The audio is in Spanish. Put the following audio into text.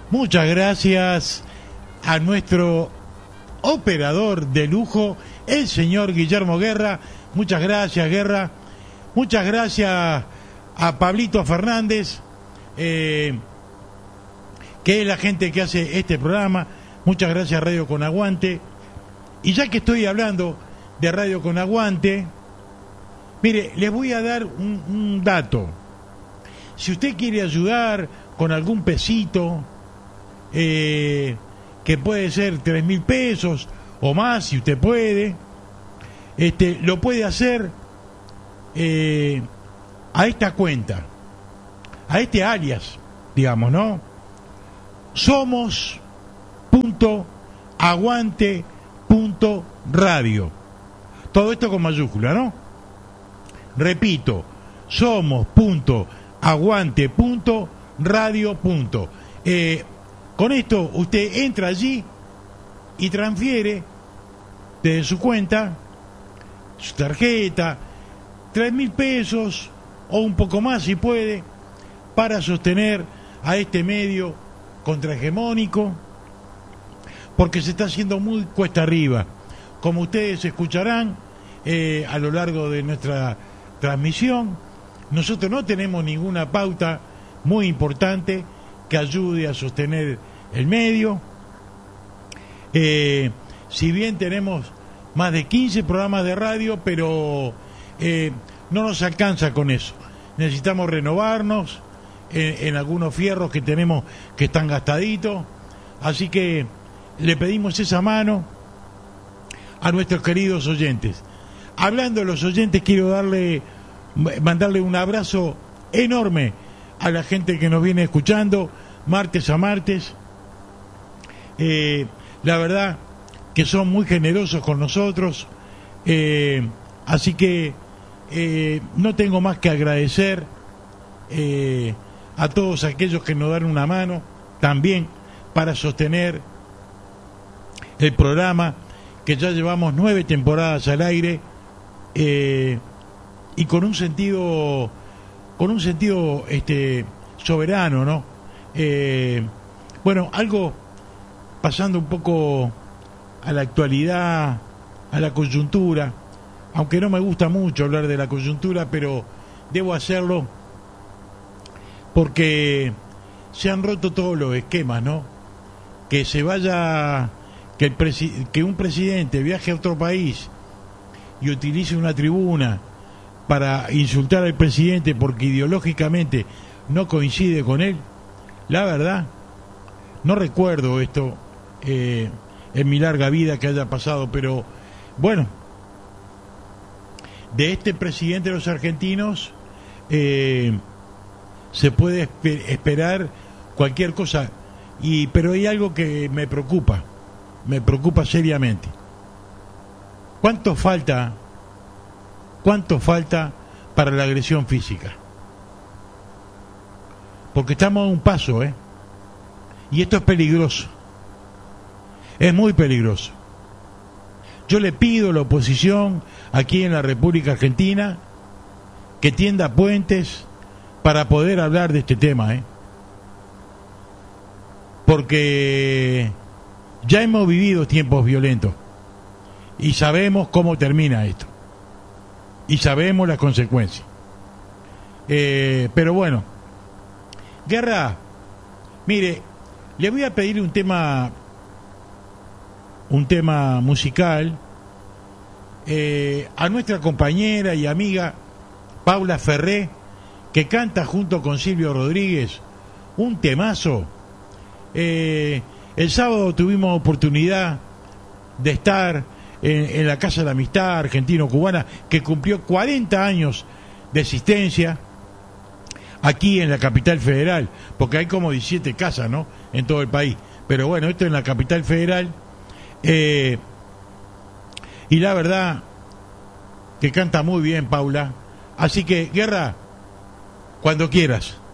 Muchas gracias a nuestro operador de lujo, el señor Guillermo Guerra. Muchas gracias, Guerra. Muchas gracias a Pablito Fernández, que es la gente que hace este programa. Muchas gracias, Radio Con Aguante. Y ya que estoy hablando de Radio Con Aguante, mire, les voy a dar un dato. Si usted quiere ayudar con algún pesito, que puede ser 3.000 pesos o más, si usted puede, lo puede hacer a esta cuenta, a este alias, digamos, ¿no? Somos.aguante.radio. Todo esto con mayúscula, ¿no? Repito, somos.aguante.radio. Con esto usted entra allí y transfiere desde su cuenta, su tarjeta, 3.000 pesos o un poco más si puede, para sostener a este medio contrahegemónico, porque se está haciendo muy cuesta arriba. Como ustedes escucharán a lo largo de nuestra transmisión, nosotros no tenemos ninguna pauta muy importante que ayude a sostener el medio. Si bien tenemos más de 15 programas de radio, pero no nos alcanza con eso. Necesitamos renovarnos en algunos fierros que tenemos que están gastaditos. Así que le pedimos esa mano a nuestros queridos oyentes. Hablando de los oyentes, quiero mandarle un abrazo enorme a la gente que nos viene escuchando martes a martes. La verdad que son muy generosos con nosotros, así que no tengo más que agradecer a todos aquellos que nos dan una mano también para sostener el programa, que ya llevamos 9 temporadas al aire, y con un sentido soberano, ¿no? Bueno, algo pasando un poco a la actualidad, a la coyuntura, aunque no me gusta mucho hablar de la coyuntura, pero debo hacerlo porque se han roto todos los esquemas, ¿no? Que se vaya, que un presidente viaje a otro país y utilice una tribuna para insultar al presidente porque ideológicamente no coincide con él. La verdad, no recuerdo esto en mi larga vida que haya pasado, pero bueno, de este presidente de los argentinos se puede esperar cualquier cosa, pero hay algo que me preocupa seriamente. ¿Cuánto falta para la agresión física? Porque estamos a un paso, y esto es peligroso, es muy peligroso. Yo le pido a la oposición aquí en la República Argentina que tienda puentes para poder hablar de este tema, porque ya hemos vivido tiempos violentos y sabemos cómo termina esto y sabemos las consecuencias, pero bueno, Guerra, mire, le voy a pedir un tema musical a nuestra compañera y amiga Paula Ferré, que canta junto con Silvio Rodríguez un temazo. El sábado tuvimos oportunidad de estar en la Casa de la Amistad Argentino-Cubana, que cumplió 40 años de existencia aquí en la capital federal, porque hay como 17 casas, ¿no?, en todo el país, pero bueno, esto en la capital federal, y la verdad que canta muy bien Paula. Así que, Guerra, cuando quieras.